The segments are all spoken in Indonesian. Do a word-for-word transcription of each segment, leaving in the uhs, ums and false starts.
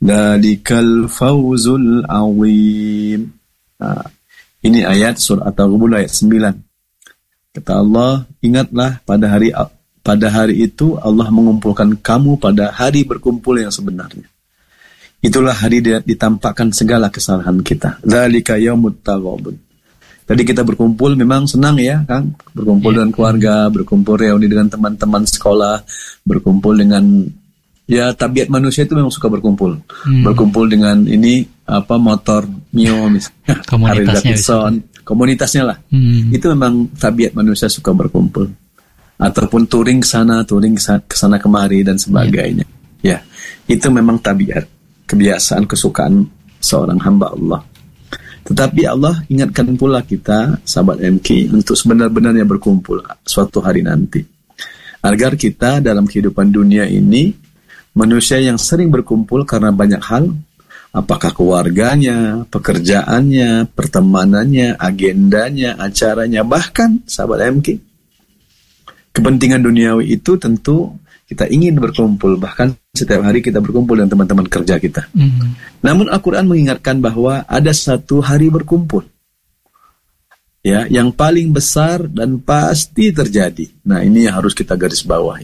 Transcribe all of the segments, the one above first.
Dzalikal fawzul azim. Nah, ini ayat surah At-Taghabun ayat sembilan. Kata Allah, ingatlah pada hari pada hari itu Allah mengumpulkan kamu pada hari berkumpul yang sebenarnya. Itulah hari ditampakkan segala kesalahan kita. Dzalika yaumut taghabun. Tadi kita berkumpul memang senang ya, Kang. Berkumpul yeah. dengan keluarga, berkumpul reuni dengan teman-teman sekolah, berkumpul dengan ya tabiat manusia itu memang suka berkumpul. Hmm. Berkumpul dengan ini apa motor Mio misalnya, Harley Davidson, komunitasnya lah. Hmm. Itu memang tabiat manusia suka berkumpul. Ataupun touring ke sana, touring ke sana kemari dan sebagainya. Yeah. Ya, itu memang tabiat, kebiasaan, kesukaan seorang hamba Allah. Tetapi Allah ingatkan pula kita, sahabat M K, untuk sebenar-benarnya berkumpul suatu hari nanti. Agar kita dalam kehidupan dunia ini, manusia yang sering berkumpul karena banyak hal, apakah keluarganya, pekerjaannya, pertemanannya, agendanya, acaranya, bahkan sahabat M K, kepentingan duniawi itu tentu kita ingin berkumpul, bahkan setiap hari kita berkumpul dengan teman-teman kerja kita. Mm. Namun Al-Quran mengingatkan bahwa ada satu hari berkumpul, ya, yang paling besar dan pasti terjadi. Nah, ini yang harus kita garis bawahi.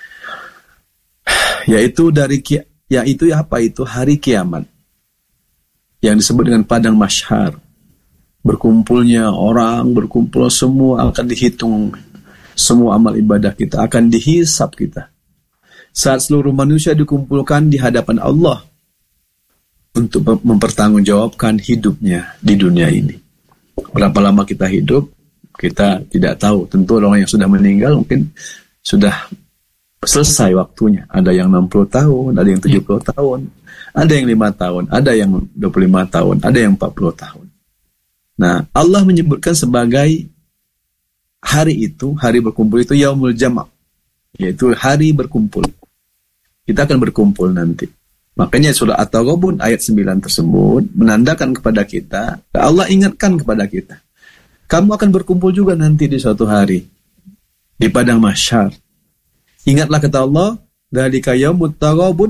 Yaitu dari yaitu apa itu hari kiamat, yang disebut dengan padang mahsyar. Berkumpulnya orang, berkumpul semua akan dihitung, semua amal ibadah kita akan dihisap kita. Saat seluruh manusia dikumpulkan di hadapan Allah untuk mempertanggungjawabkan hidupnya di dunia ini. Berapa lama kita hidup, kita tidak tahu. Tentu orang yang sudah meninggal mungkin sudah selesai waktunya. Ada yang enam puluh tahun, ada yang tujuh puluh tahun, ada yang lima tahun, ada yang dua puluh lima tahun, ada yang empat puluh tahun. Nah, Allah menyebutkan sebagai hari itu, hari berkumpul itu yaumul jama', yaitu hari berkumpul. Kita akan berkumpul nanti. Makanya surah At-Taghabun ayat sembilan tersebut menandakan kepada kita, Allah ingatkan kepada kita, kamu akan berkumpul juga nanti di suatu hari di padang mahsyar. Ingatlah kata Allah, dzalika yaumut taghabun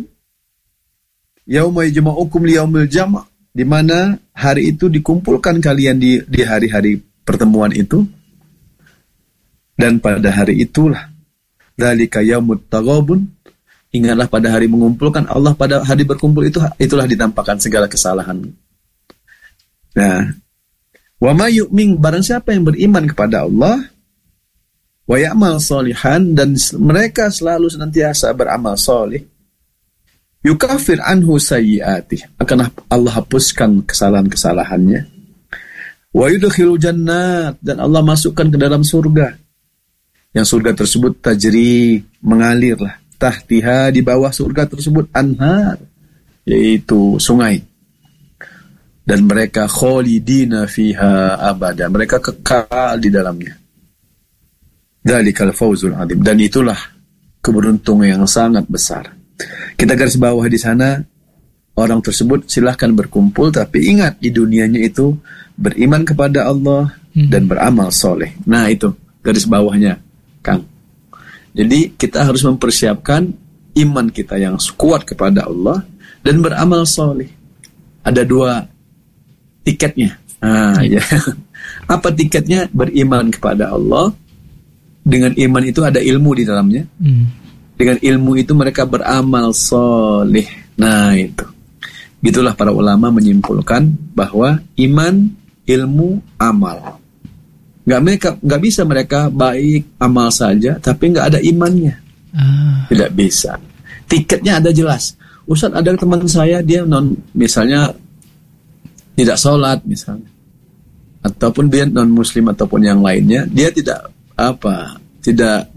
yauma yajma'ukum liyaumil jama', di mana hari itu dikumpulkan kalian di di hari-hari pertemuan itu. Dan pada hari itulah, dzalika yaumut taghabun, ingatlah pada hari mengumpulkan Allah, pada hari berkumpul itu, itulah ditampakkan segala kesalahan. Nah, wa may yu'min, barang siapa yang beriman kepada Allah, wa ya'mal sholihan, dan mereka selalu senantiasa beramal soleh, yukafir anhu sayyi'atih, akan Allah hapuskan kesalahan-kesalahannya, wa yudkhilu jannat, dan Allah masukkan ke dalam surga, yang surga tersebut tajri, mengalirlah, tahtiha, di bawah surga tersebut, anhar, yaitu sungai, dan mereka kholidina fiha abada, mereka kekal di dalamnya. Dzalikal fawzul azim, dan itulah keberuntungan yang sangat besar. Kita garis bawah di sana, orang tersebut silahkan berkumpul, tapi ingat di dunianya itu beriman kepada Allah hmm. dan beramal soleh. Nah, itu garis bawahnya, Kang. Jadi kita harus mempersiapkan iman kita yang kuat kepada Allah dan beramal soleh. Ada dua tiketnya. Ah, ya. Apa tiketnya? Beriman kepada Allah. Dengan iman itu ada ilmu di dalamnya. Hmm. Dengan ilmu itu mereka beramal soleh. Nah, itu. Gitulah para ulama menyimpulkan bahwa iman, ilmu, amal. Nggak mereka, nggak bisa mereka baik amal saja, tapi nggak ada imannya, ah. tidak bisa. Tiketnya ada jelas. Ustaz, ada teman saya dia non, misalnya tidak sholat misalnya, ataupun dia non muslim ataupun yang lainnya, dia tidak apa, tidak